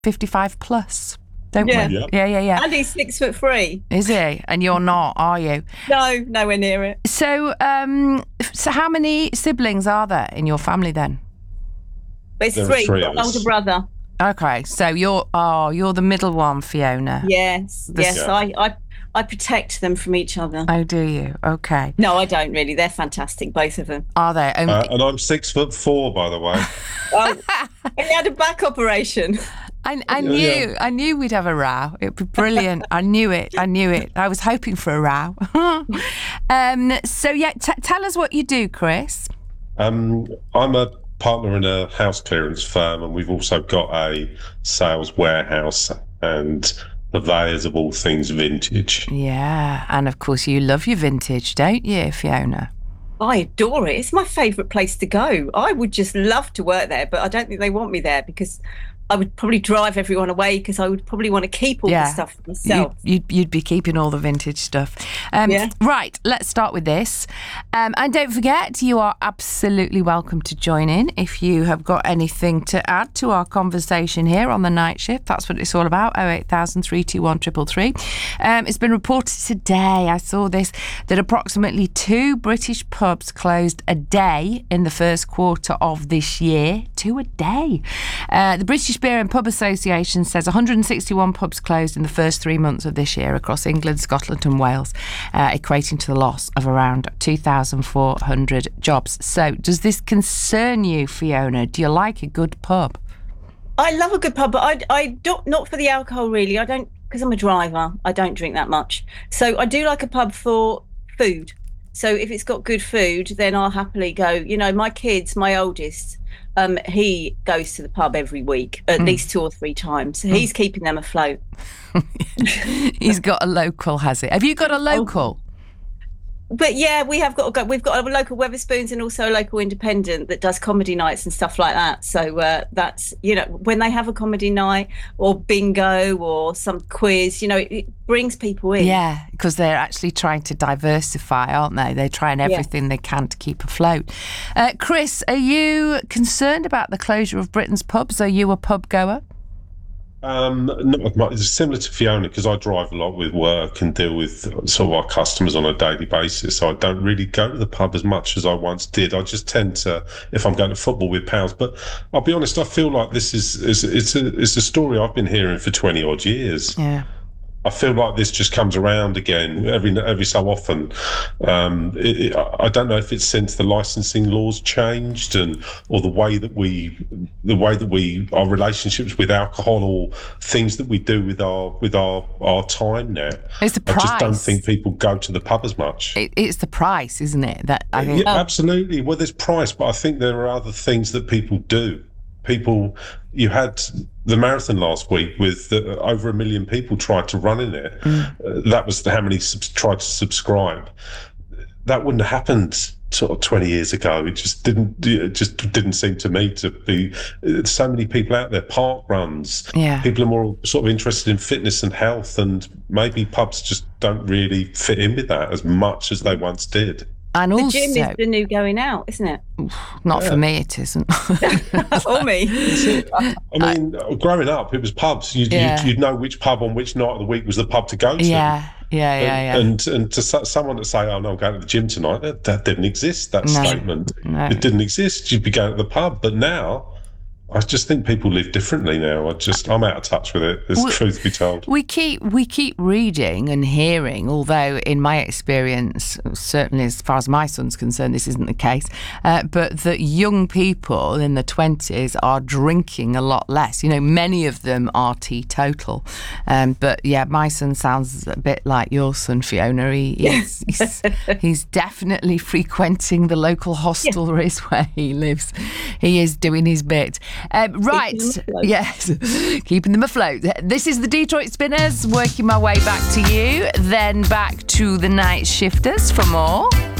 55 plus, don't Yeah. we? Yeah. Yeah. And he's 6'3". Is he? And you're not, are you? No, nowhere near it. So, so how many siblings are there in your family then? But There it's are 3. three Got of an us. older brother. Okay, so you're the middle one, Fiona. Yes. This- Yes. I protect them from each other. Oh, do you? Okay. No, I don't really. They're fantastic, both of them. Are they? And I'm 6'4", by the way. Oh, he had a back operation. I knew we'd have a row. It'd be brilliant. I knew it. I was hoping for a row. So yeah, tell us what you do, Chris. I'm a partner in a house clearance firm, and we've also got a sales warehouse and purveyors of all things vintage. Yeah, and of course you love your vintage, don't you, Fiona? I adore it. It's my favourite place to go. I would just love to work there, but I don't think they want me there because I would probably drive everyone away because I would probably want to keep all the stuff for myself. You'd be keeping all the vintage stuff. Right, let's start with this. And don't forget, you are absolutely welcome to join in if you have got anything to add to our conversation here on the night shift. That's what it's all about, 08000 321 333. It's been reported today, I saw this, that approximately 2 British pubs closed a day in the first quarter of this year. 2 a day. The British Beer and Pub Association says 161 pubs closed in the first 3 months of this year across England, Scotland and Wales, equating to the loss of around 2,400 jobs. So does this concern you, Fiona? Do you like a good pub? I love a good pub, but I don't, not for the alcohol really. I don't, because I'm a driver, I don't drink that much. So I do like a pub for food. So if it's got good food, then I'll happily go. You know, my kids, my oldest, he goes to the pub every week, at least 2 or 3 times. So he's keeping them afloat. He's got a local, has it? Have you got a local? But yeah, we've got a local Wetherspoons and also a local independent that does comedy nights and stuff like that. So that's, you know, when they have a comedy night or bingo or some quiz, you know, it brings people in. Yeah, because they're actually trying to diversify, aren't they? They're trying everything they can to keep afloat. Chris, are you concerned about the closure of Britain's pubs? Are you a pub goer? Not as much. It's similar to Fiona because I drive a lot with work and deal with sort of our customers on a daily basis. So I don't really go to the pub as much as I once did. I just tend to, if I'm going to football with pals. But I'll be honest, I feel like this is a story I've been hearing for 20 odd years. Yeah. I feel like this just comes around again every so often. I don't know if it's since the licensing laws changed or the way that we our relationships with alcohol or things that we do with our time now. It's the price. I just don't think people go to the pub as much. It's the price, isn't it? That I think. Yeah, absolutely. Well, there's price, but I think there are other things that people do. You had the marathon last week with over 1 million people tried to run in it. That was how many tried to subscribe. That wouldn't have happened sort of 20 years ago. It just didn't seem to me to be so many people out there. Park runs. Yeah. People are more sort of interested in fitness and health, and maybe pubs just don't really fit in with that as much as they once did. And The also, gym is the new going out, isn't it? not for me, it isn't. Or me. I mean, growing up, it was pubs. You'd know which pub on which night of the week was the pub to go to. Yeah. And to someone to say, "Oh no, I'm going to the gym tonight," that didn't exist. That statement, it didn't exist. You'd be going to the pub, but now. I just think people live differently now. I'm out of touch with it. There's truth be told. We keep reading and hearing, although in my experience, certainly as far as my son's concerned, this isn't the case, but that young people in the 20s are drinking a lot less. You know, many of them are teetotal. But yeah, my son sounds a bit like your son, Fiona. He's definitely frequenting the local hostelries where he lives. He is doing his bit. Right, yes, keeping them afloat. This is the Detroit Spinners, working my way back to you, then back to the Night Shifters for more.